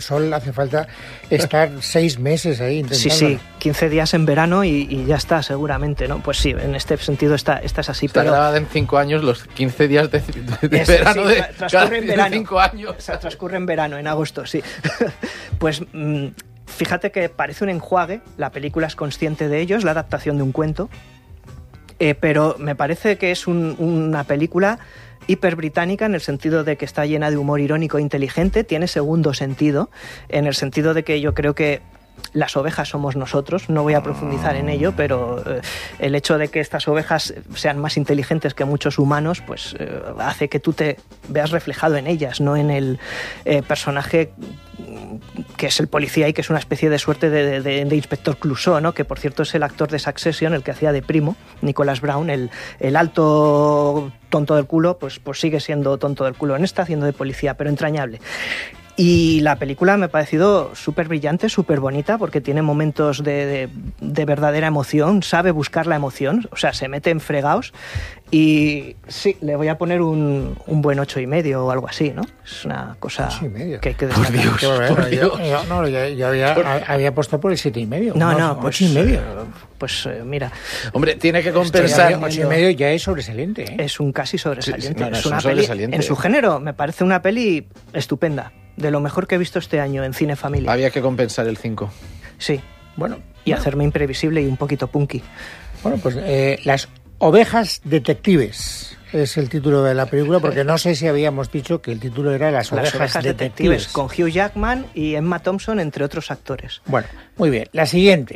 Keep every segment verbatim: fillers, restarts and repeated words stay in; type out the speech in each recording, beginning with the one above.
Sol hace falta estar seis meses ahí intentando. Sí, sí, quince días en verano y, y ya está, seguramente, ¿no? Pues sí, en este sentido está, esta es así. Está pero grabada en cinco años los quince días de, de, de es, verano sí, de, transcurre en verano. de cinco años. O sea, transcurre en verano, en agosto, sí. Pues mmm, fíjate que parece un enjuague, la película es consciente de ello, es la adaptación de un cuento, eh, pero me parece que es un, una película hiper británica en el sentido de que está llena de humor irónico e inteligente, tiene segundo sentido, en el sentido de que yo creo que las ovejas somos nosotros, no voy a profundizar en ello, pero eh, el hecho de que estas ovejas sean más inteligentes que muchos humanos, pues eh, hace que tú te veas reflejado en ellas, no en el eh, personaje que es el policía y que es una especie de suerte de, de, de inspector Clouseau, ¿no? Que por cierto es el actor de Succession, el que hacía de primo, Nicholas Brown, el, el alto tonto del culo, pues, pues sigue siendo tonto del culo en esta, haciendo de policía, pero entrañable. Y la película me ha parecido súper brillante, súper bonita, porque tiene momentos de, de, de verdadera emoción, sabe buscar la emoción, o sea, se mete en fregados. Y sí, le voy a poner un, un buen ocho y medio o algo así, ¿no? Es una cosa que hay que destacar. Por Dios, Qué bueno, por yo, Dios. yo, no, yo, yo había, Por... había apostado por el siete y medio. No, no, pues, ocho y medio. Pues eh, mira. Hombre, tiene que compensar. ocho y medio ya es sobresaliente, ¿eh? Es un casi sobresaliente. Sí, sí, no, no, es es una un peli, sobresaliente. en su género, me parece una peli estupenda. De lo mejor que he visto este año en Cine Familia. Había que compensar el cinco. Sí. Bueno. Y bueno. hacerme imprevisible y un poquito punky. Bueno, pues eh, Las ovejas detectives es el título de la película, porque no sé si habíamos dicho que el título era Las ovejas, Las ovejas detectives, detectives, con Hugh Jackman y Emma Thompson, entre otros actores. Bueno, muy bien. La siguiente.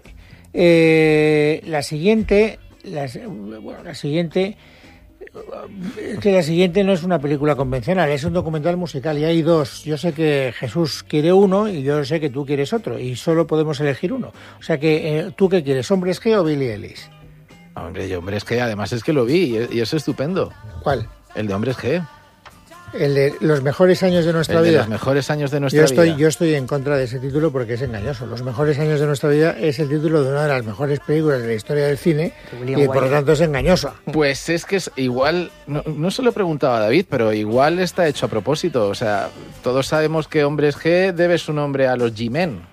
Eh, la siguiente... Las, bueno, la siguiente... que la siguiente no es una película convencional, es un documental musical y hay dos. Yo sé que Jesús quiere uno y yo sé que tú quieres otro y solo podemos elegir uno. O sea que, eh, ¿tú qué quieres? ¿Hombres G o Billie Eilish? Hombre, yo, hombre, es que además es que lo vi y es estupendo. ¿Cuál? El de Hombres G. El de los mejores años de nuestra el vida. De los mejores años de nuestra yo estoy, vida. Yo estoy en contra de ese título porque es engañoso. Los mejores años de nuestra vida es el título de una de las mejores películas de la historia del cine y por lo tanto es engañoso. Pues es que es igual, no, no se lo preguntaba a David, pero igual está hecho a propósito. O sea, todos sabemos que Hombres G debe su nombre a los G-Men.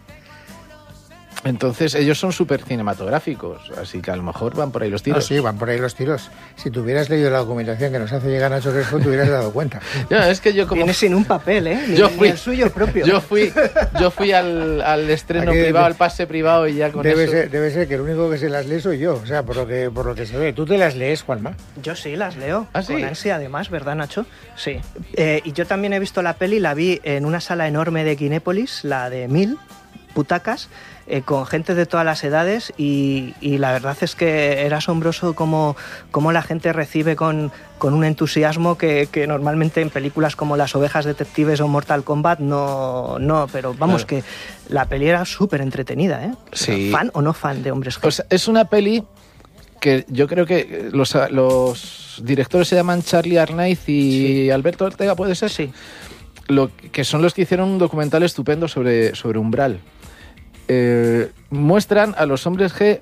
Entonces ellos son súper cinematográficos, así que a lo mejor van por ahí los tiros. No, sí, van por ahí los tiros. Si tú hubieras leído la documentación que nos hace llegar Nacho Crespo, te hubieras dado cuenta. Ya, es que yo como... Viene sin un papel, ¿eh? Ni, yo fui, ni el suyo propio. Yo fui, yo fui al, al estreno Aquí privado, de, al pase privado y ya con debe eso... Ser, debe ser que el único que se las lee soy yo, o sea, por lo que, por lo que se ve. ¿Tú te las lees, Juanma? Yo sí, las leo. ¿Ah, sí? Con ansia, además, ¿verdad, Nacho? Sí. Eh, y yo también he visto la peli, la vi en una sala enorme de Kinépolis, la de Mil butacas, eh, con gente de todas las edades y, y la verdad es que era asombroso cómo, cómo la gente recibe con, con un entusiasmo que, que normalmente en películas como Las ovejas detectives o Mortal Kombat no, no pero vamos, claro, que la peli era súper entretenida, ¿eh? Sí. ¿Fan o no fan de Hombres G? O sea, es una peli que yo creo que los, los directores se llaman Charlie Arnaiz y sí. Alberto Ortega, ¿puede ser? Sí. Lo, que son los que hicieron un documental estupendo sobre, sobre Umbral. Eh, muestran a los Hombres G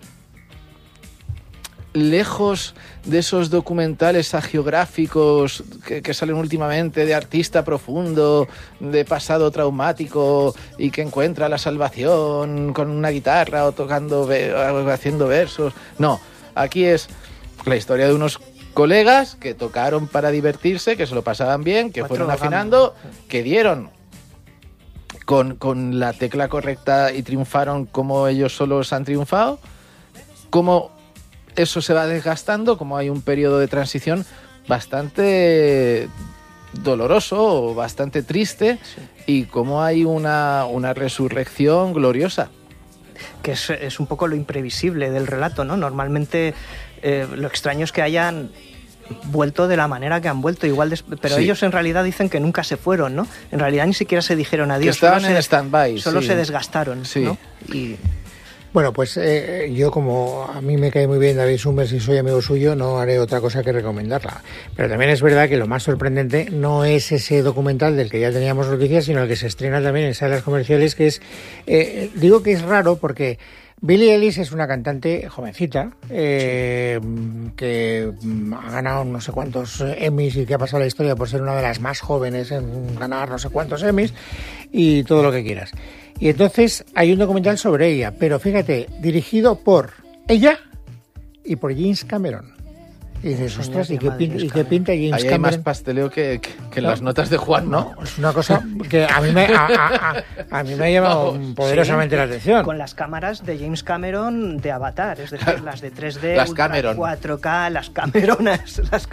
lejos de esos documentales agiográficos que, que salen últimamente de artista profundo, de pasado traumático y que encuentra la salvación con una guitarra o tocando, haciendo versos. No, aquí es la historia de unos colegas que tocaron para divertirse, que se lo pasaban bien, que Cuatro fueron afinando, gama. que dieron con, con la tecla correcta y triunfaron como ellos solos han triunfado, como eso se va desgastando, como hay un periodo de transición bastante doloroso o bastante triste, sí. y como hay una, una resurrección gloriosa. Que es, es un poco lo imprevisible del relato, ¿no? Normalmente eh, lo extraño es que hayan vuelto de la manera que han vuelto, igual de, pero sí. ellos en realidad dicen que nunca se fueron, ¿no? En realidad ni siquiera se dijeron adiós. Que estaban solo en se, stand-by. Solo sí. se desgastaron, sí. ¿no? Y... Bueno, pues eh, yo como a mí me cae muy bien David Summers y soy amigo suyo, no haré otra cosa que recomendarla. Pero también es verdad que lo más sorprendente no es ese documental del que ya teníamos noticias, sino el que se estrena también en salas comerciales, que es, eh, digo que es raro porque Billie Eilish es una cantante jovencita eh, que ha ganado no sé cuántos Emmys y que ha pasado la historia por ser una de las más jóvenes en ganar no sé cuántos Emmys y todo lo que quieras. Y entonces hay un documental sobre ella, pero fíjate, dirigido por ella y por James Cameron. Y dices, ostras, ¿y qué, pinta, ¿y qué pinta James Ahí hay Cameron? más pasteleo que, que, que en ¿no? las notas de Juan, ¿no? No, es una cosa que a mí me, a, a, a, a mí me ha llamado no, poderosamente sí, la atención. Con las cámaras de James Cameron de Avatar, es decir, las de tres D, las Cameron. cuatro K, las Cameronas. Las...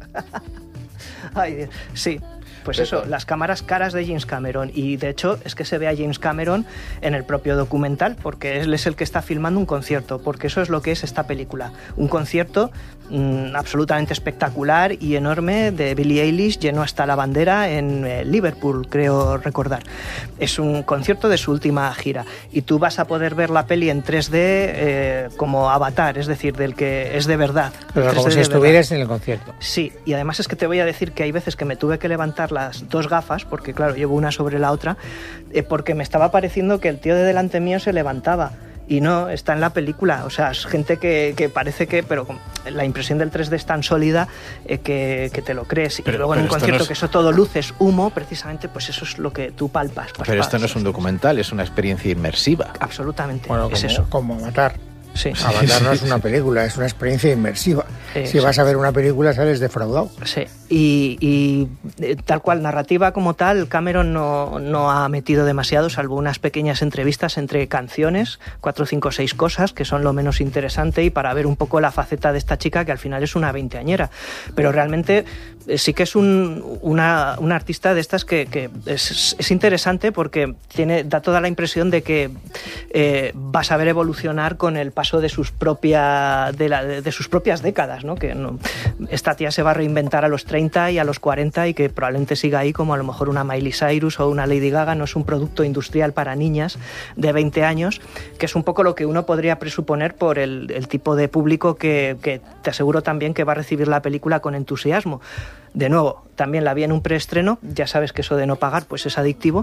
Ay, Dios. Sí. Pues eso, las cámaras caras de James Cameron. Y de hecho es que se ve a James Cameron en el propio documental, porque él es el que está filmando un concierto, porque eso es lo que es esta película. Un concierto mmm, absolutamente espectacular y enorme de Billie Eilish, lleno hasta la bandera en eh, Liverpool, creo recordar. Es un concierto de su última gira. Y tú vas a poder ver la peli en tres D eh, como Avatar, es decir, del que es de verdad. Pero como si estuvieras en el concierto. Sí, y además es que te voy a decir que hay veces que me tuve que levantar las dos gafas, porque claro, llevo una sobre la otra, eh, porque me estaba pareciendo que el tío de delante mío se levantaba. Y no, está en la película. O sea, es gente que, que parece que... Pero la impresión del tres D es tan sólida eh, que, que te lo crees. Pero, y luego en un concierto no es... que eso todo luces, humo, precisamente, pues eso es lo que tú palpas. palpas pero esto no es un documental, es una experiencia inmersiva. Absolutamente, bueno, es como, eso. Como Avatar. Sí. Avatar no es una película, es una experiencia inmersiva. Eh, si vas sí. a ver una película sales defraudado. Sí, y, y tal cual, narrativa como tal, Cameron no, no ha metido demasiado, salvo unas pequeñas entrevistas entre canciones, cuatro, cinco, seis cosas, que son lo menos interesante, y para ver un poco la faceta de esta chica, que al final es una veinteañera. Pero realmente sí que es un, una, una artista de estas que, que es, es interesante porque tiene, da toda la impresión de que eh, va a saber evolucionar con el paso de sus, propia, de, la, de, de sus propias décadas, ¿no? Que no, esta tía se va a reinventar a los treinta y a los cuarenta y que probablemente siga ahí como a lo mejor una Miley Cyrus o una Lady Gaga. No es un producto industrial para niñas de veinte años, que es un poco lo que uno podría presuponer por el, el tipo de público que, que te aseguro también que va a recibir la película con entusiasmo. De nuevo, también la vi en un preestreno, ya sabes que eso de no pagar pues es adictivo,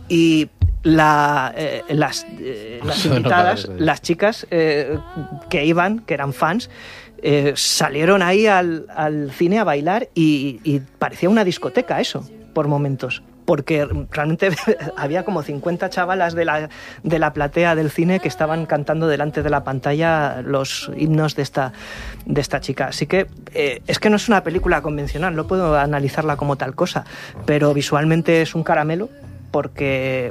y la, eh, las, eh, las invitadas, no las chicas eh, que iban, que eran fans, eh, salieron ahí al, al cine a bailar y, y parecía una discoteca eso, por momentos. Porque realmente había como cincuenta chavalas de la, de la platea del cine que estaban cantando delante de la pantalla los himnos de esta, de esta chica. Así que eh, es que no es una película convencional, no puedo analizarla como tal cosa, pero visualmente es un caramelo porque...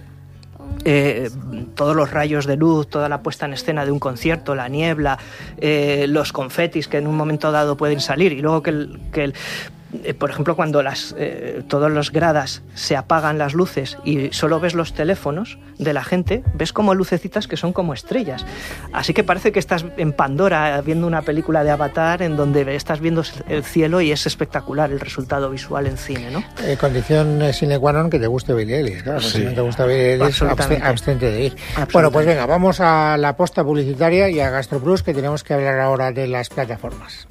Eh, todos los rayos de luz, toda la puesta en escena de un concierto, la niebla, eh, los confetis que en un momento dado pueden salir, y luego que el... Que el Eh, por ejemplo, cuando las, eh, todas las gradas se apagan las luces y solo ves los teléfonos de la gente, ves como lucecitas que son como estrellas. Así que parece que estás en Pandora viendo una película de Avatar en donde estás viendo el cielo y es espectacular el resultado visual en cine, ¿no? Eh, condición sine qua non que te guste Billie Eilish, claro. Sí. Si no te gusta Billie Eilish, abstente de ir. Bueno, pues venga, vamos a la posta publicitaria y a GastroPlus, que tenemos que hablar ahora de las plataformas.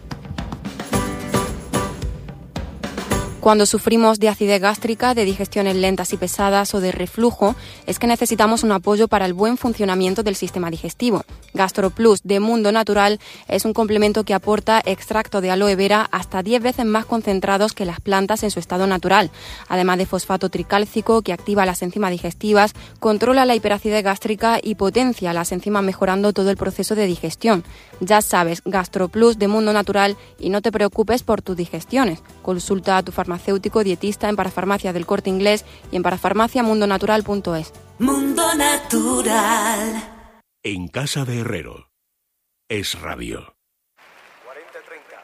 Cuando sufrimos de acidez gástrica, de digestiones lentas y pesadas o de reflujo, es que necesitamos un apoyo para el buen funcionamiento del sistema digestivo. GastroPlus de Mundo Natural es un complemento que aporta extracto de aloe vera hasta diez veces más concentrados que las plantas en su estado natural, además de fosfato tricálcico que activa las enzimas digestivas, controla la hiperacidez gástrica y potencia las enzimas mejorando todo el proceso de digestión. Ya sabes, GastroPlus de Mundo Natural, y no te preocupes por tus digestiones. Consulta a tu farmacéutico dietista en Parafarmacia del Corte Inglés y en parafarmacia mundo natural punto es. Mundo Natural. En casa de Herrero. Es rabio. cuarenta treinta.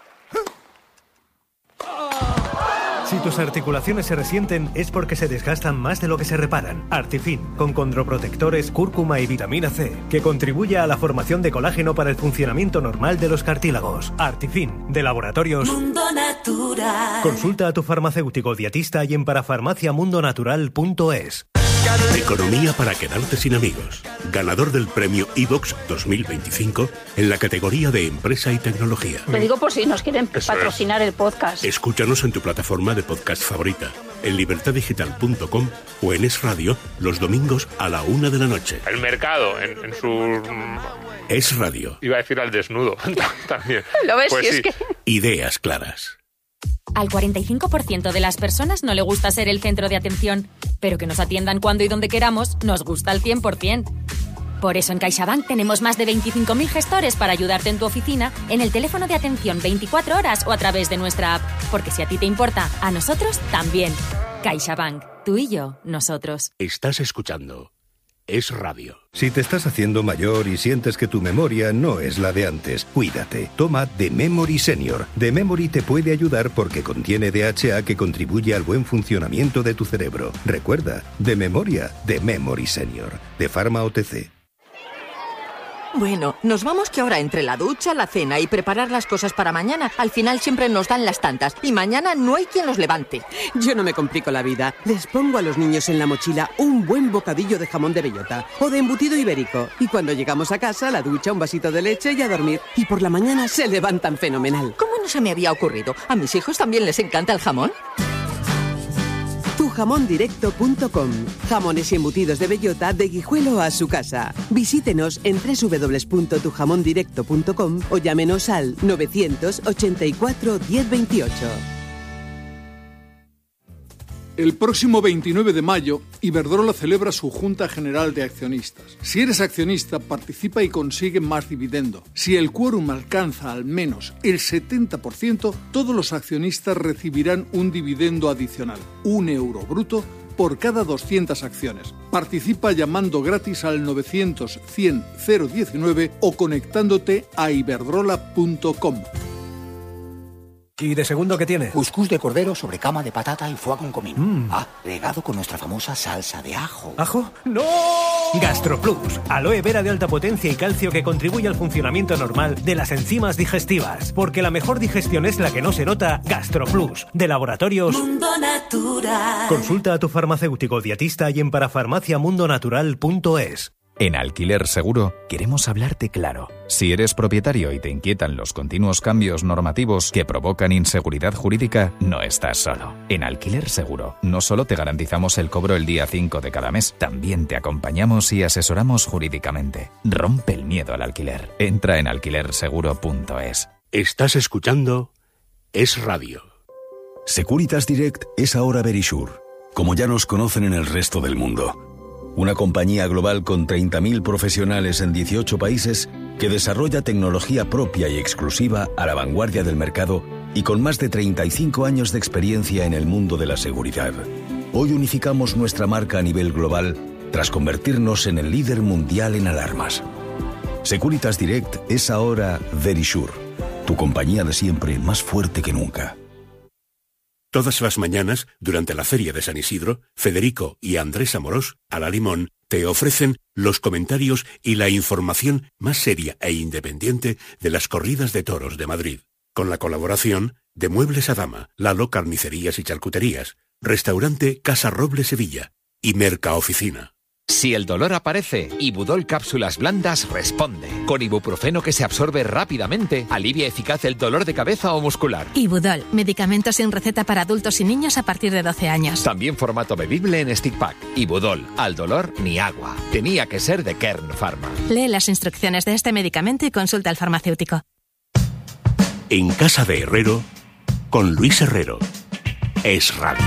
Si tus articulaciones se resienten es porque se desgastan más de lo que se reparan. Artifin, con condroprotectores, cúrcuma y vitamina C, que contribuye a la formación de colágeno para el funcionamiento normal de los cartílagos. Artifin, de Laboratorios Mundo Natural. Consulta a tu farmacéutico dietista y en parafarmacia mundo natural punto es. Economía para quedarte sin amigos. Ganador del premio iVox dos mil veinticinco en la categoría de empresa y tecnología. Lo digo por si nos quieren patrocinar el podcast. Escúchanos en tu plataforma de podcast favorita. en libertad digital punto com o en Es Radio los domingos a la una de la noche. El mercado en, en su... Es Radio. Iba a decir al desnudo también. ¿Lo ves? Pues Si sí. es que... Ideas claras. Al cuarenta y cinco por ciento de las personas no le gusta ser el centro de atención, pero que nos atiendan cuando y donde queramos nos gusta al cien por ciento. Por eso en CaixaBank tenemos más de veinticinco mil gestores para ayudarte en tu oficina, en el teléfono de atención veinticuatro horas o a través de nuestra app. Porque si a ti te importa, a nosotros también. CaixaBank. Tú y yo, nosotros. Estás escuchando Es Radio. Si te estás haciendo mayor y sientes que tu memoria no es la de antes, cuídate. Toma The Memory Senior. The Memory te puede ayudar porque contiene D H A que contribuye al buen funcionamiento de tu cerebro. Recuerda, de memoria, The Memory Senior. De Pharma O T C. Bueno, nos vamos que ahora entre la ducha, la cena y preparar las cosas para mañana, al final siempre nos dan las tantas y mañana no hay quien los levante. Yo no me complico la vida. Les pongo a los niños en la mochila un buen bocadillo de jamón de bellota o de embutido ibérico. Y cuando llegamos a casa, la ducha, un vasito de leche y a dormir. Y por la mañana se levantan fenomenal. ¿Cómo no se me había ocurrido? ¿A mis hijos también les encanta el jamón? tu jamón directo punto com. Jamones y embutidos de bellota de Guijuelo a su casa. Visítenos en doble u doble u doble u punto tu jamón directo punto com o llámenos al novecientos ochenta y cuatro diez veintiocho. El próximo veintinueve de mayo, Iberdrola celebra su Junta General de Accionistas. Si eres accionista, participa y consigue más dividendo. Si el quórum alcanza al menos el setenta por ciento, todos los accionistas recibirán un dividendo adicional, un euro bruto, por cada doscientas acciones. Participa llamando gratis al novecientos cien cero diecinueve o conectándote a iberdrola punto com. ¿Y de segundo qué tiene? Cuscús de cordero sobre cama de patata y foie con comino. Mm. Ah, regado con nuestra famosa salsa de ajo. ¿Ajo? ¡No! GastroPlus, aloe vera de alta potencia y calcio que contribuye al funcionamiento normal de las enzimas digestivas. Porque la mejor digestión es la que no se nota. GastroPlus, de Laboratorios Mundo Natural. Consulta a tu farmacéutico dietista y en parafarmacia mundo natural punto es. En Alquiler Seguro queremos hablarte claro. Si eres propietario y te inquietan los continuos cambios normativos que provocan inseguridad jurídica, no estás solo. En Alquiler Seguro no solo te garantizamos el cobro el día cinco de cada mes, también te acompañamos y asesoramos jurídicamente. Rompe el miedo al alquiler. Entra en alquiler seguro punto es. Estás escuchando Es Radio. Securitas Direct es ahora Verisure, como ya nos conocen en el resto del mundo. Una compañía global con treinta mil profesionales en dieciocho países que desarrolla tecnología propia y exclusiva a la vanguardia del mercado y con más de treinta y cinco años de experiencia en el mundo de la seguridad. Hoy unificamos nuestra marca a nivel global tras convertirnos en el líder mundial en alarmas. Securitas Direct es ahora Verisure, tu compañía de siempre más fuerte que nunca. Todas las mañanas, durante la Feria de San Isidro, Federico y Andrés Amorós, a la Limón, te ofrecen los comentarios y la información más seria e independiente de las corridas de toros de Madrid. Con la colaboración de Muebles a Dama, Lalo Carnicerías y Charcuterías, Restaurante Casa Roble Sevilla y Mercaoficina. Si el dolor aparece, Ibudol Cápsulas Blandas responde. Con ibuprofeno que se absorbe rápidamente, alivia eficaz el dolor de cabeza o muscular. Ibudol, medicamento sin receta para adultos y niños a partir de doce años. También formato bebible en stick pack. Ibudol, al dolor ni agua. Tenía que ser de Kern Pharma. Lee las instrucciones de este medicamento y consulta al farmacéutico. En Casa de Herrero, con Luis Herrero. Es Radio.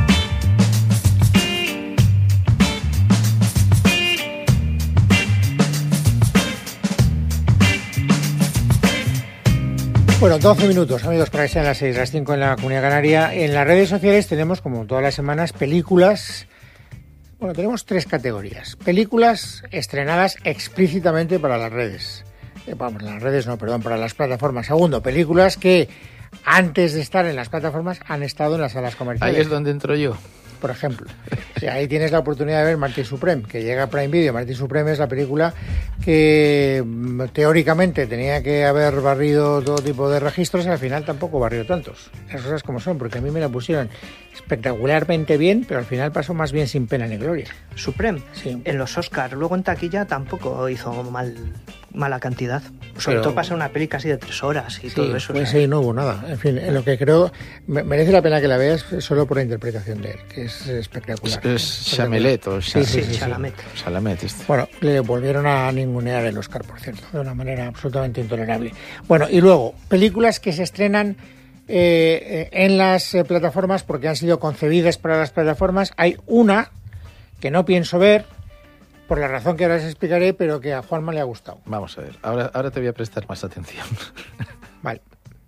Bueno, doce minutos, amigos, para que sean las seis, las cinco en la Comunidad Canaria. En las redes sociales tenemos, como todas las semanas, películas. Bueno, tenemos tres categorías. Películas estrenadas explícitamente para las redes. Eh, vamos, las redes no, perdón, para las plataformas. Segundo, películas que antes de estar en las plataformas han estado en las salas comerciales. Ahí es donde entro yo. Por ejemplo, o sea, ahí tienes la oportunidad de ver Martin Supreme, que llega a Prime Video. Martin Supreme es la película que teóricamente tenía que haber barrido todo tipo de registros y al final tampoco barrió tantos. Las cosas como son, porque a mí me la pusieron espectacularmente bien, pero al final pasó más bien sin pena ni gloria. Supreme, sí. En los Oscars, luego en taquilla tampoco hizo mal mala cantidad. Sobre Pero- todo pasa una peli casi de tres horas y Sí, todo eso. pues o sea. sí, no hubo nada. En fin, en lo que creo me- merece la pena que la veas solo por la interpretación de él, que es espectacular. Es, es Chamelet o Sí, sí, sí, sí. Chalamet. Chalamet, este. Bueno, le volvieron a ningunear el Oscar, por cierto, de una manera absolutamente intolerable. Bueno, y luego, películas que se estrenan eh, en las eh, plataformas porque han sido concebidas para las plataformas. Hay una que no pienso ver, por la razón que ahora les explicaré, pero que a Juanma le ha gustado. Vamos a ver, ahora, ahora te voy a prestar más atención. Vale.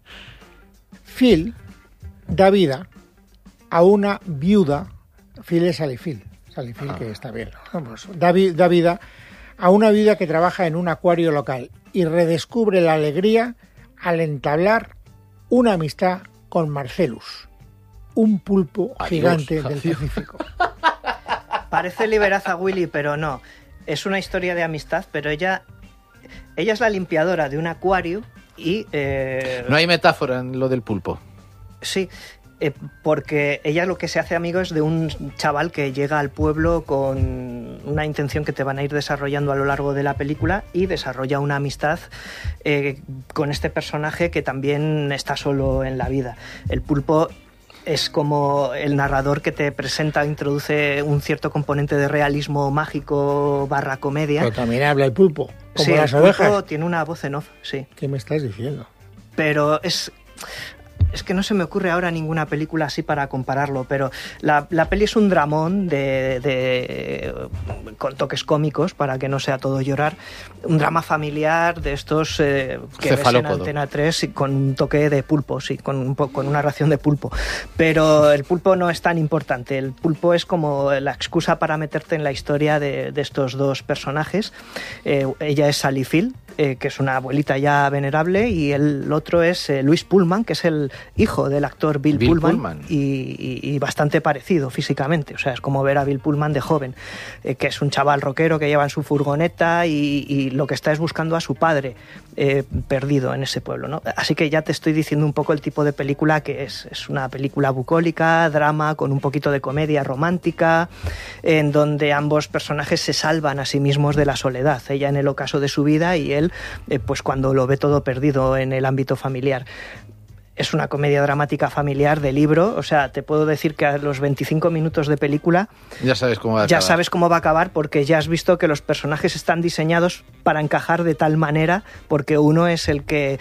Phil da vida a una viuda, Phil es Sally Phil, Sally Phil, Ah. que está bien, ¿no? Pues da, vi- da vida a una viuda que trabaja en un acuario local y redescubre la alegría al entablar una amistad con Marcellus, un pulpo Adiós, gigante del adiós. Pacífico. Parece Liberaza Willy, pero no. Es una historia de amistad, pero ella, ella es la limpiadora de un acuario y... eh, No hay metáfora en lo del pulpo. Sí, eh, porque ella lo que se hace amigo es de un chaval que llega al pueblo con una intención que te van a ir desarrollando a lo largo de la película y desarrolla una amistad eh, con este personaje que también está solo en la vida. El pulpo es como el narrador que te presenta, introduce un cierto componente de realismo mágico barra comedia. Pero también habla el pulpo, como Sí, las el pulpo ovejas. tiene una voz en off, sí. ¿Qué me estás diciendo? Pero es... Es que no se me ocurre ahora ninguna película así para compararlo, pero la, la peli es un dramón de, de, con toques cómicos para que no sea todo llorar. Un drama familiar de estos eh, que ves en Cefalópodo. Antena tres y con un toque de pulpo, sí, con, un po- con una ración de pulpo. Pero el pulpo no es tan importante. El pulpo es como la excusa para meterte en la historia de, de estos dos personajes. Eh, ella es Sally Field, eh, que es una abuelita ya venerable, y el otro es eh, Luis Pullman, que es el hijo del actor Bill, Bill Pullman, Pullman. Y, y- y bastante parecido físicamente. O sea, es como ver a Bill Pullman de joven, eh, que es un chaval rockero que lleva en su furgoneta y, y lo que está es buscando a su padre eh, perdido en ese pueblo, ¿no? Así que ya te estoy diciendo un poco el tipo de película que es. Es una película bucólica, drama, con un poquito de comedia romántica, en donde ambos personajes se salvan a sí mismos de la soledad. Ella en el ocaso de su vida y él, eh, pues cuando lo ve todo perdido en el ámbito familiar. Es una comedia dramática familiar de libro, o sea, te puedo decir que a los veinticinco minutos de película Ya sabes cómo va a ya acabar. sabes cómo va a acabar porque ya has visto que los personajes están diseñados para encajar de tal manera porque uno es el que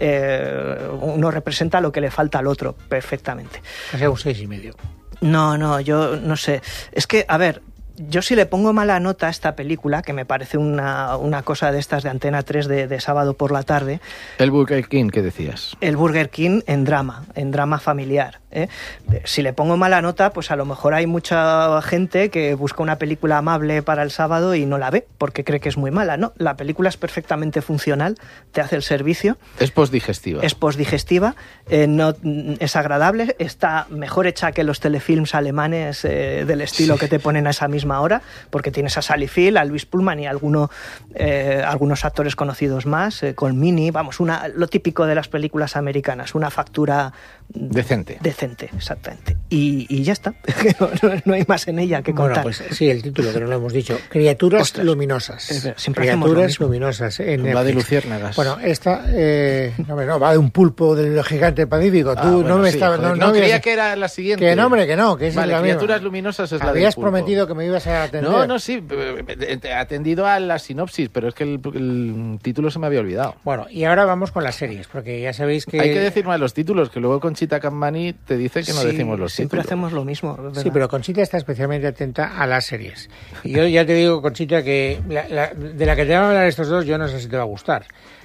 eh, uno representa lo que le falta al otro perfectamente. O sea, un seis y medio. No, no, yo no sé. Es que, a ver, yo si le pongo mala nota a esta película, que me parece una, una cosa de estas de Antena tres de, de sábado por la tarde, El Burger King, ¿qué decías? el Burger King en drama, en drama familiar. ¿eh? Si le pongo mala nota, pues a lo mejor hay mucha gente que busca una película amable para el sábado y no la ve, porque cree que es muy mala. No, la película es perfectamente funcional, te hace el servicio. Es postdigestiva. Es postdigestiva, eh, no, es agradable, está mejor hecha que los telefilms alemanes eh, del estilo Sí. que te ponen a esa misma hora, porque tienes a Sally Field, a Luis Pullman y alguno, eh, algunos actores conocidos más, eh, con Mini, vamos, una, lo típico de las películas americanas, una factura Decente. decente, exactamente. Y, y ya está, no, no- no hay más en ella que contar. Bueno, pues sí, el título, que no lo hemos dicho. Criaturas Ostras. luminosas. Es verdad, siempre hacemos lo Criaturas mismo. luminosas. En Va de Netflix. luciérnagas. Bueno, esta, eh, no, hombre, no, va de un pulpo del gigante del Pacífico. Tú Ah, bueno, no me sí, estabas... joder, no, no, habías- creía que era la siguiente. Que no, hombre, que no, que esa Vale, es la misma. Criaturas luminosas es la del Habías pulpo. prometido que me ibas a atender. No, no, sí, eh, he atendido a la sinopsis, pero es que el, el título se me había olvidado. Bueno, y ahora vamos con las series, porque ya sabéis que... Hay que decir más los títulos, que luego Conchita Cammani te dice que no Sí, decimos los siempre títulos. hacemos lo mismo. ¿verdad? Sí, pero Conchita está especialmente atenta a las series. Y yo ya te digo, Conchita, que la- la- de la que te van a hablar estos dos, yo no sé si te va a gustar.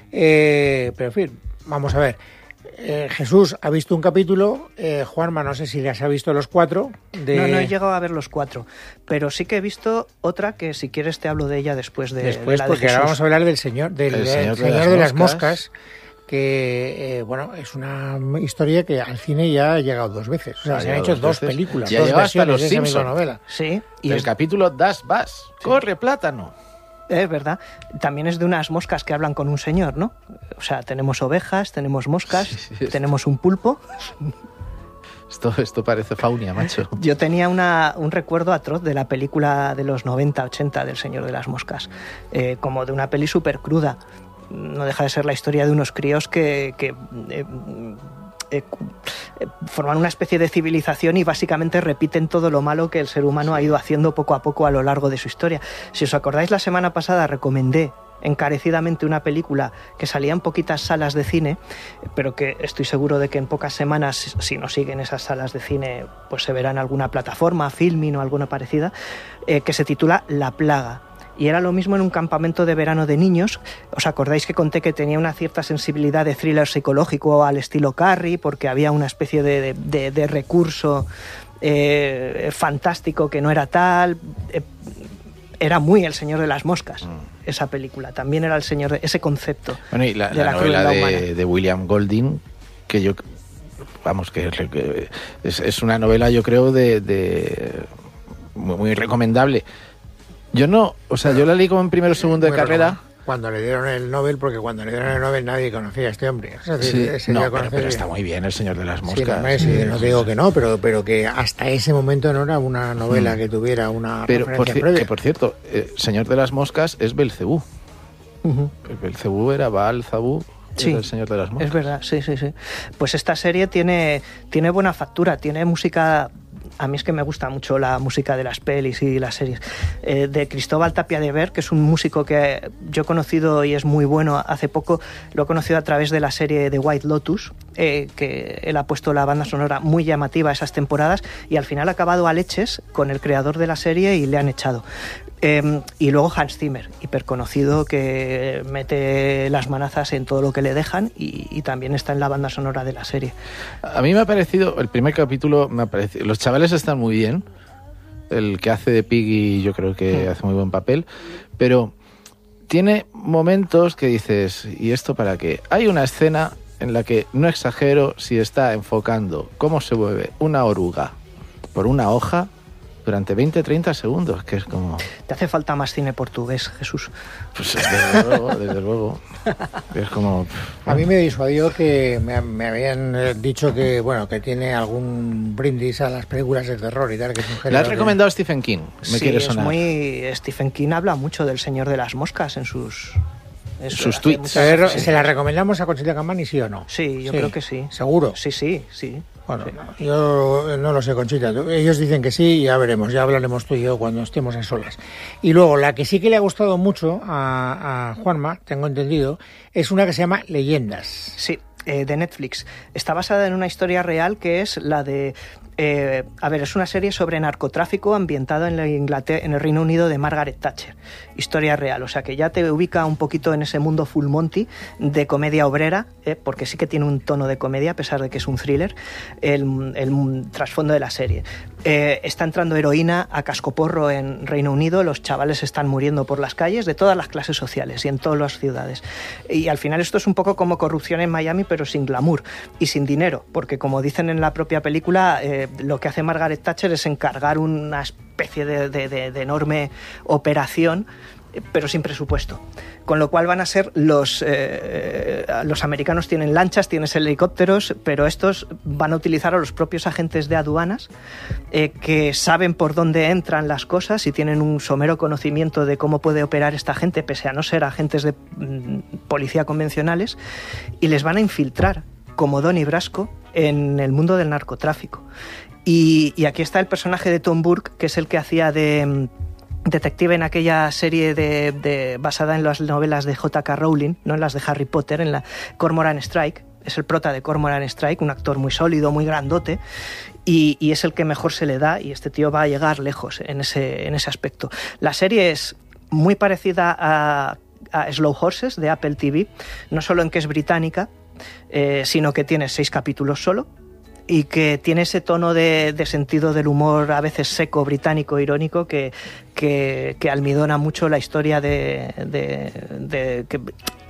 Eh, pero en fin, vamos a ver. Eh, Jesús ha visto un capítulo, eh, Juanma no sé si las ha visto los cuatro. De... No, no he llegado a ver los cuatro, pero sí que he visto otra que si quieres te hablo de ella después de, Después, de la de porque ahora Jesús. vamos a hablar del señor, del, El del señor señor, de las de las moscas. moscas, que eh, bueno, es una historia que al cine ya ha llegado dos veces. O sea, Ha se han llegado hecho dos dos veces. películas, Ya dos llegó hasta versiones los de esa misma Simpson. novela. Sí, y el es, capítulo Das Vas. Corre, plátano. es verdad. También es de unas moscas que hablan con un señor, ¿no? O sea, tenemos ovejas, tenemos moscas, Sí, sí, sí. tenemos un pulpo. Esto, esto parece Faunia, macho. Yo tenía una, un recuerdo atroz de la película de los noventa ochenta del Señor de las Moscas, eh, como de una peli súper cruda. No deja de ser la historia de unos críos que... que eh, Eh, forman una especie de civilización y básicamente repiten todo lo malo que el ser humano ha ido haciendo poco a poco a lo largo de su historia. Si os acordáis, la semana pasada recomendé encarecidamente una película que salía en poquitas salas de cine, pero que estoy seguro de que en pocas semanas, si no siguen esas salas de cine, pues se verá en alguna plataforma, Filmin o alguna parecida, eh, que se titula La Plaga. Y era lo mismo en un campamento de verano de niños. ¿Os acordáis que conté que tenía una cierta sensibilidad de thriller psicológico al estilo Carrie, porque había una especie de, de, de recurso eh, fantástico que no era tal? Eh, era muy El Señor de las Moscas, mm. esa película. También era el señor de, ese concepto. Bueno, y la, de la, la novela de, de William Golding, que yo... Vamos, que es, es una novela, yo creo, de, de muy, muy recomendable. Yo no, o sea, yo la leí como en primero o segundo de Muy carrera. Raro. Cuando le dieron el Nobel, porque cuando le dieron el Nobel nadie conocía a este hombre. O sea, sí, se no, pero, pero está muy bien El Señor de las Moscas. Sí, no, sí, no te digo que no, pero, pero que hasta ese momento no era una novela mm. que tuviera una pero referencia por, previa. Que por cierto, El Señor de las Moscas es Belcebú. Uh-huh. Belcebú era Baal Zabú. Sí, El Señor de las Moscas. Es verdad, sí, sí, sí. Pues esta serie tiene, tiene buena factura, tiene música... A mí es que me gusta mucho la música de las pelis y las series. Eh, de Cristóbal Tapia de Ver, que es un músico que yo he conocido y es muy bueno. Hace poco lo he conocido a través de la serie de White Lotus, eh, que él ha puesto la banda sonora muy llamativa esas temporadas y al final ha acabado a leches con el creador de la serie y le han echado. Eh, y luego Hans Zimmer, hiperconocido, que mete las manazas en todo lo que le dejan y, y también está en la banda sonora de la serie. A mí me ha parecido, el primer capítulo me ha parecido, los chavales están muy bien, el que hace de Piggy yo creo que sí. hace muy buen papel, pero tiene momentos que dices, ¿y esto para qué? Hay una escena en la que, no exagero, si está enfocando cómo se mueve una oruga por una hoja durante veinte a treinta segundos, que es como... Te hace falta más cine portugués, Jesús. Pues desde luego, desde luego. Es como... A mí me disuadió que me, me habían dicho que, bueno, que tiene algún brindis a las películas de terror y tal, que es un género. ¿Le has recomendado a Stephen King? Me sí, quiere es sonar. muy... Stephen King habla mucho del Señor de las Moscas en sus... Eso, sus tweets. ¿Se, ¿Se la recomendamos a Conchita Camani, sí o no? Sí, yo sí. creo que sí. ¿Seguro? Sí, sí, sí. Bueno, sí. Yo no lo sé, Conchita. Ellos dicen que sí, ya veremos, ya hablaremos tú y yo cuando estemos en solas. Y luego, la que sí que le ha gustado mucho a, a Juanma, tengo entendido, es una que se llama Leyendas. Sí, eh, de Netflix. Está basada en una historia real que es la de... Eh, a ver, es una serie sobre narcotráfico ambientada en, la Inglaterra, en el Reino Unido de Margaret Thatcher. Historia real, o sea que ya te ubica un poquito en ese mundo full Monty de comedia obrera, eh, porque sí que tiene un tono de comedia a pesar de que es un thriller, el, el trasfondo de la serie. Eh, está entrando heroína a cascoporro en Reino Unido, los chavales están muriendo por las calles de todas las clases sociales y en todas las ciudades. Y al final esto es un poco como corrupción en Miami, pero sin glamour y sin dinero, porque como dicen en la propia película, eh, lo que hace Margaret Thatcher es encargar una especie de, de, de, de enorme operación, pero sin presupuesto. Con lo cual van a ser los... Eh, los americanos tienen lanchas, tienen helicópteros, pero estos van a utilizar a los propios agentes de aduanas eh, que saben por dónde entran las cosas y tienen un somero conocimiento de cómo puede operar esta gente, pese a no ser agentes de mm, policía convencionales, y les van a infiltrar como Donnie Brasco en el mundo del narcotráfico. Y, y aquí está el personaje de Tom Burke, que es el que hacía de um, detective en aquella serie de, de, basada en las novelas de J K Rowling, no en las de Harry Potter, en la Cormoran Strike. Es el prota de Cormoran Strike, un actor muy sólido, muy grandote, y, y es el que mejor se le da, y este tío va a llegar lejos en ese, en ese aspecto. La serie es muy parecida a, a Slow Horses de Apple T V, no solo en que es británica, Eh, sino que tiene seis capítulos solo y que tiene ese tono de, de sentido del humor a veces seco, británico, irónico, que, que, que almidona mucho la historia de, de, de, que,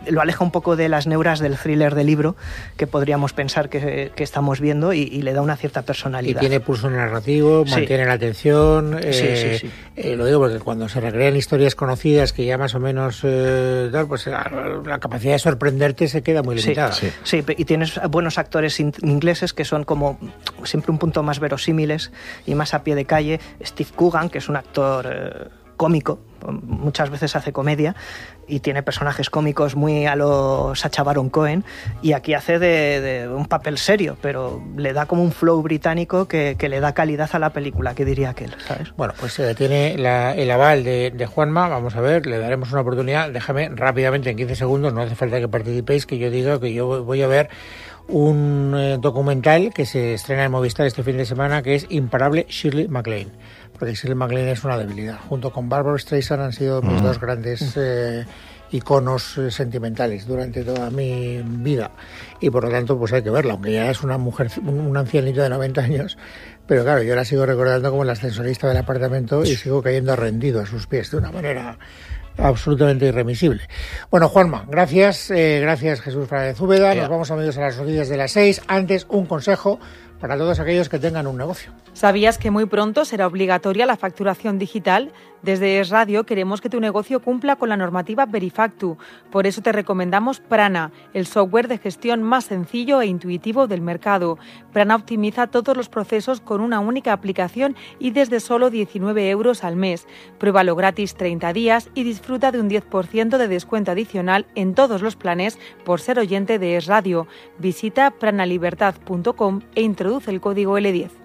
lo aleja un poco de las neuras del thriller de libro que podríamos pensar que, que estamos viendo y, y le da una cierta personalidad. Y tiene pulso narrativo, sí. mantiene la atención. Sí, eh, sí, sí. Eh, lo digo porque cuando se recrean historias conocidas que ya más o menos eh, tal, pues la, la capacidad de sorprenderte se queda muy limitada. Sí, sí. sí, y tienes buenos actores in- ingleses que son como siempre un punto más verosímiles y más a pie de calle. Steve Coogan, que es un actor eh, cómico, muchas veces hace comedia y tiene personajes cómicos muy a lo Sacha Baron Cohen, y aquí hace de, de un papel serio, pero le da como un flow británico que, que le da calidad a la película, que diría aquel, ¿sabes? Bueno, pues eh, tiene la, el aval de, de Juanma, vamos a ver, le daremos una oportunidad. Déjame rápidamente, en quince segundos, no hace falta que participéis, que yo diga que yo voy a ver un eh, documental que se estrena en Movistar este fin de semana, que es Imparable Shirley MacLaine, porque Shirley MacLaine es una debilidad. Junto con Barbara Streisand han sido mis mm. dos grandes eh, iconos eh, sentimentales durante toda mi vida, y por lo tanto pues hay que verla, aunque ya es una mujer, un, un ancianito de noventa años, pero claro, yo la sigo recordando como el ascensorista del apartamento y sigo cayendo rendido a sus pies de una manera absolutamente irremisible. Bueno, Juanma, gracias, eh, gracias Jesús Fernández Úbeda. Nos vamos, amigos, a las noticias de las seis. Antes, un consejo para todos aquellos que tengan un negocio. ¿Sabías que muy pronto será obligatoria la facturación digital? Desde Es Radio queremos que tu negocio cumpla con la normativa Verifactu. Por eso te recomendamos Prana, el software de gestión más sencillo e intuitivo del mercado. Prana optimiza todos los procesos con una única aplicación y desde solo diecinueve euros al mes. Pruébalo gratis treinta días y disfruta de un diez por ciento de descuento adicional en todos los planes por ser oyente de Es Radio. Visita pranalibertad punto com e introduce el código L diez.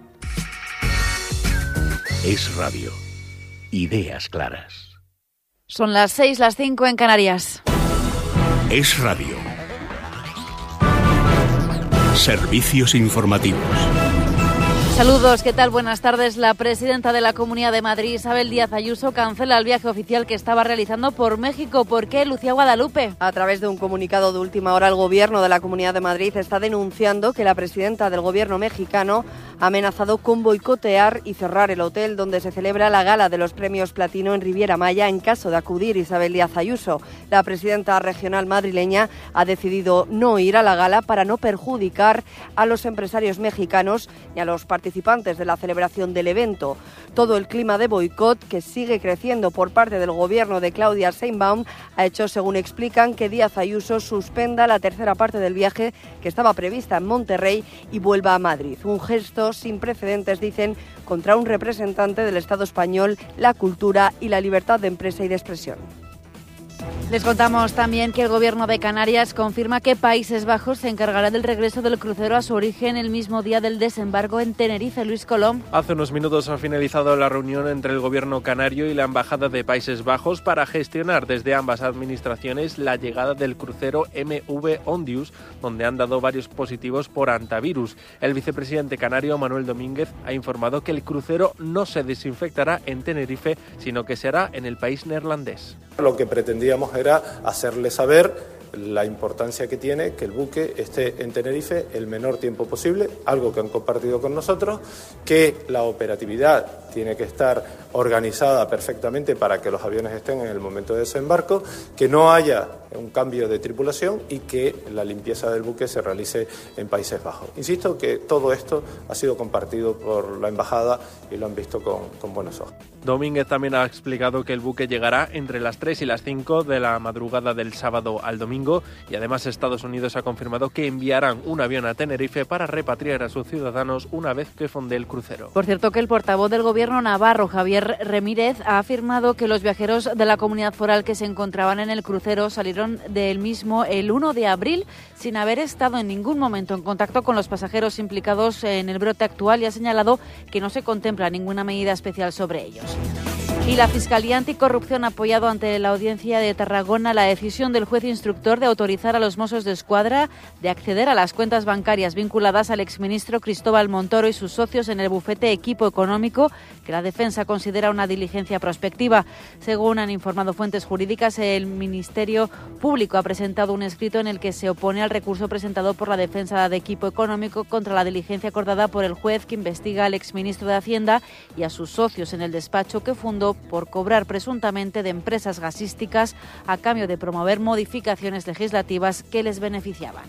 Es Radio. Ideas claras. Son las seis, las cinco en Canarias. Es Radio. Servicios informativos. Saludos, ¿qué tal? Buenas tardes. La presidenta de la Comunidad de Madrid, Isabel Díaz Ayuso, cancela el viaje oficial que estaba realizando por México. ¿Por qué, Lucía Guadalupe? A través de un comunicado de última hora, el Gobierno de la Comunidad de Madrid está denunciando que la presidenta del Gobierno mexicano ha amenazado con boicotear y cerrar el hotel donde se celebra la gala de los premios Platino en Riviera Maya en caso de acudir Isabel Díaz Ayuso. La presidenta regional madrileña ha decidido no ir a la gala para no perjudicar a los empresarios mexicanos ni a los participantes de la celebración del evento. Todo el clima de boicot, que sigue creciendo por parte del gobierno de Claudia Sheinbaum, ha hecho, según explican, que Díaz Ayuso suspenda la tercera parte del viaje que estaba prevista en Monterrey y vuelva a Madrid. Un gesto sin precedentes, dicen, contra un representante del Estado español, la cultura y la libertad de empresa y de expresión. Les contamos también que el Gobierno de Canarias confirma que Países Bajos se encargará del regreso del crucero a su origen el mismo día del desembarco en Tenerife. Luis Colom. Hace unos minutos ha finalizado la reunión entre el Gobierno canario y la Embajada de Países Bajos para gestionar desde ambas administraciones la llegada del crucero M V Ondius, donde han dado varios positivos por antivirus. El vicepresidente canario, Manuel Domínguez, ha informado que el crucero no se desinfectará en Tenerife, sino que se hará en el país neerlandés. Lo que pretendíamos era hacerle saber la importancia que tiene que el buque esté en Tenerife el menor tiempo posible, algo que han compartido con nosotros, que la operatividad tiene que estar organizada perfectamente para que los aviones estén en el momento de desembarco, que no haya un cambio de tripulación y que la limpieza del buque se realice en Países Bajos. Insisto que todo esto ha sido compartido por la embajada y lo han visto con, con buenos ojos. Domínguez también ha explicado que el buque llegará entre las tres y las cinco de la madrugada del sábado al domingo, y además Estados Unidos ha confirmado que enviarán un avión a Tenerife para repatriar a sus ciudadanos una vez que fonde el crucero. Por cierto, que el portavoz del Gobierno navarro, Javier Remírez, ha afirmado que los viajeros de la comunidad foral que se encontraban en el crucero salieron del mismo el uno de abril sin haber estado en ningún momento en contacto con los pasajeros implicados en el brote actual, y ha señalado que no se contempla ninguna medida especial sobre ellos. Y la Fiscalía Anticorrupción ha apoyado ante la Audiencia de Tarragona la decisión del juez instructor de autorizar a los Mossos de Escuadra de acceder a las cuentas bancarias vinculadas al exministro Cristóbal Montoro y sus socios en el bufete Equipo Económico, que la defensa considera una diligencia prospectiva. Según han informado fuentes jurídicas, el Ministerio Público ha presentado un escrito en el que se opone al recurso presentado por la defensa de Equipo Económico contra la diligencia acordada por el juez que investiga al exministro de Hacienda y a sus socios en el despacho que fundó acusado por cobrar presuntamente de empresas gasísticas a cambio de promover modificaciones legislativas que les beneficiaban.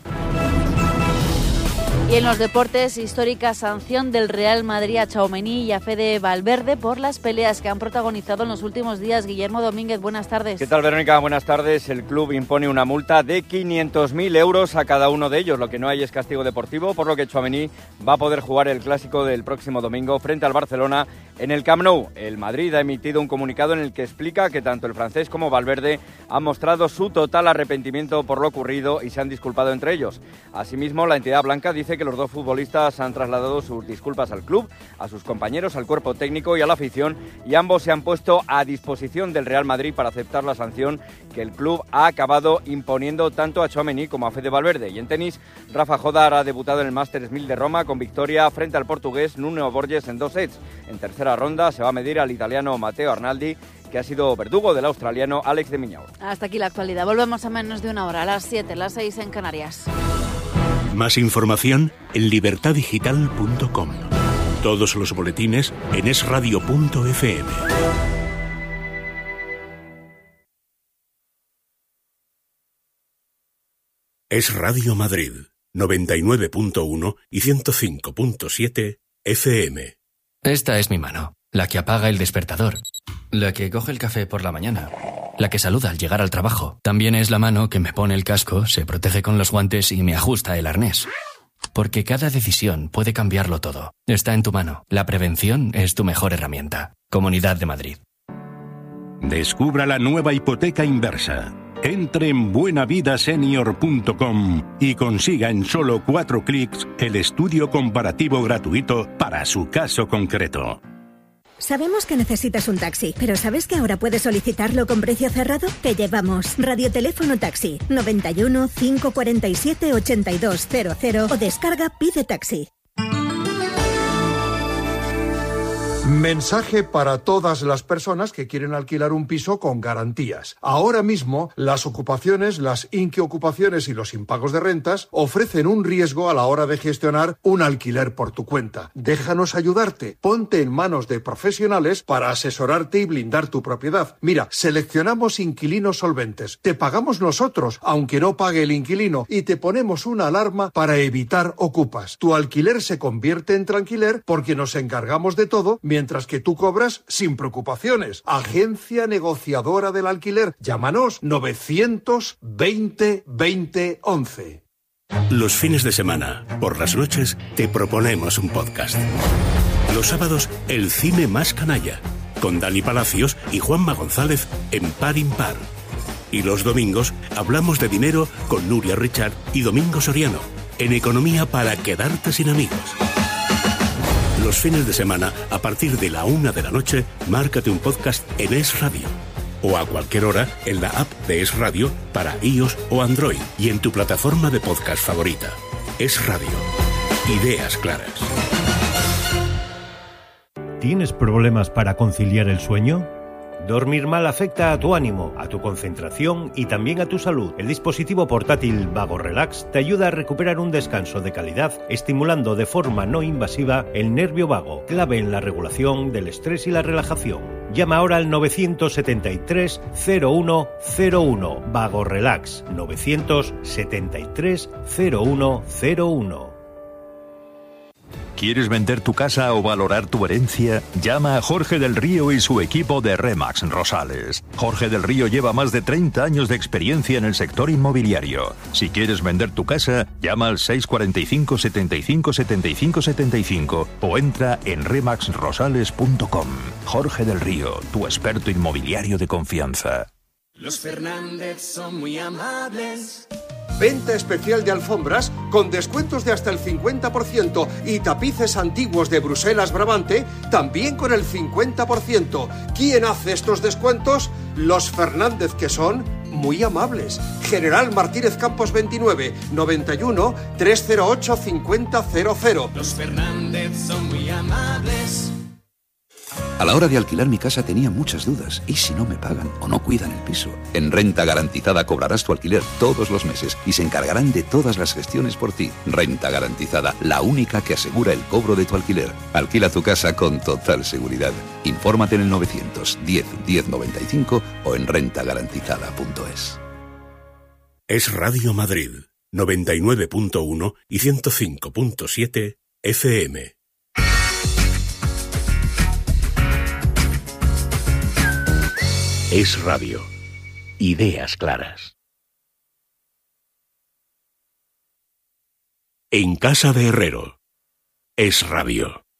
Y en los deportes, histórica sanción del Real Madrid a Tchouaméni y a Fede Valverde por las peleas que han protagonizado en los últimos días. Guillermo Domínguez, buenas tardes. ¿Qué tal, Verónica? Buenas tardes. El club impone una multa de quinientos mil euros a cada uno de ellos. Lo que no hay es castigo deportivo, por lo que Tchouaméni va a poder jugar el clásico del próximo domingo frente al Barcelona en el Camp Nou. El Madrid ha emitido un comunicado en el que explica que tanto el francés como Valverde han mostrado su total arrepentimiento por lo ocurrido y se han disculpado entre ellos. Asimismo, la entidad blanca dice que los dos futbolistas han trasladado sus disculpas al club, a sus compañeros, al cuerpo técnico y a la afición, y ambos se han puesto a disposición del Real Madrid para aceptar la sanción que el club ha acabado imponiendo tanto a Tchouaméni como a Fede Valverde. Y en tenis, Rafa Jodar ha debutado en el Masters mil de Roma con victoria frente al portugués Nuno Borges en dos sets. En tercera ronda se va a medir al italiano Matteo Arnaldi, que ha sido verdugo del australiano Alex de Minaur. Hasta aquí la actualidad. Volvemos a menos de una hora, a las siete, las seis en Canarias. Más información en libertad digital punto com. Todos los boletines en es radio punto efe eme. Es Radio Madrid, noventa y nueve punto uno y ciento cinco punto siete efe eme. Esta es mi mano, la que apaga el despertador, la que coge el café por la mañana, la que saluda al llegar al trabajo. También es la mano que me pone el casco, se protege con los guantes y me ajusta el arnés. Porque cada decisión puede cambiarlo todo. Está en tu mano. La prevención es tu mejor herramienta. Comunidad de Madrid. Descubra la nueva hipoteca inversa. Entre en buena vida senior punto com y consiga en solo cuatro clics el estudio comparativo gratuito para su caso concreto. Sabemos que necesitas un taxi, pero ¿sabes que ahora puedes solicitarlo con precio cerrado? Te llevamos Radioteléfono Taxi noventa y uno, cinco cuarenta y siete, ochenta y dos cero cero o descarga Pide Taxi. Mensaje para todas las personas que quieren alquilar un piso con garantías. Ahora mismo, las ocupaciones, las inquiocupaciones y los impagos de rentas ofrecen un riesgo a la hora de gestionar un alquiler por tu cuenta. Déjanos ayudarte. Ponte en manos de profesionales para asesorarte y blindar tu propiedad. Mira, seleccionamos inquilinos solventes. Te pagamos nosotros, aunque no pague el inquilino, y te ponemos una alarma para evitar ocupas. Tu alquiler se convierte en tranquiler porque nos encargamos de todo, mientras que tú cobras sin preocupaciones. Agencia negociadora del alquiler. Llámanos novecientos veinte veinte once. Los fines de semana, por las noches, te proponemos un podcast. Los sábados, el cine más canalla, con Dani Palacios y Juanma González en Par Impar. Y los domingos, hablamos de dinero con Nuria Richard y Domingo Soriano, en Economía para quedarte sin amigos. Los fines de semana, a partir de la una de la noche, márcate un podcast en Es Radio. O a cualquier hora en la app de Es Radio para iOS o Android y en tu plataforma de podcast favorita. Es Radio. Ideas claras. ¿Tienes problemas para conciliar el sueño? Dormir mal afecta a tu ánimo, a tu concentración y también a tu salud. El dispositivo portátil Vago Relax te ayuda a recuperar un descanso de calidad, estimulando de forma no invasiva el nervio vago, clave en la regulación del estrés y la relajación. Llama ahora al nueve siete tres, cero uno cero uno. Vago Relax, nueve siete tres, cero uno cero uno. ¿Quieres vender tu casa o valorar tu herencia? Llama a Jorge del Río y su equipo de Remax Rosales. Jorge del Río lleva más de treinta años de experiencia en el sector inmobiliario. Si quieres vender tu casa, llama al seis cuatro cinco, setenta y cinco, setenta y cinco, setenta y cinco o entra en remax rosales punto com. Jorge del Río, tu experto inmobiliario de confianza. Los Fernández son muy amables. Venta especial de alfombras con descuentos de hasta el cincuenta por ciento y tapices antiguos de Bruselas Brabante también con el cincuenta por ciento. ¿Quién hace estos descuentos? Los Fernández, que son muy amables. General Martínez Campos veintinueve, noventa y uno, trescientos ocho, cincuenta cero cero. Los Fernández son muy amables. A la hora de alquilar mi casa tenía muchas dudas. ¿Y si no me pagan o no cuidan el piso? En Renta Garantizada cobrarás tu alquiler todos los meses y se encargarán de todas las gestiones por ti. Renta Garantizada, la única que asegura el cobro de tu alquiler. Alquila tu casa con total seguridad. Infórmate en el novecientos diez diez noventa y cinco o en renta garantizada punto es. Es Radio Madrid, noventa y nueve punto uno y ciento cinco punto siete F M. Es Radio. Ideas claras. En casa de Herrero. Es Radio.